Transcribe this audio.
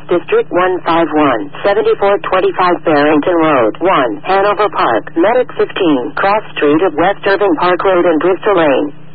District 151, 7425 Barrington Road, 1, Hanover Park, Medic 15, Cross Street of West Irving Park Road and Bristol Lane.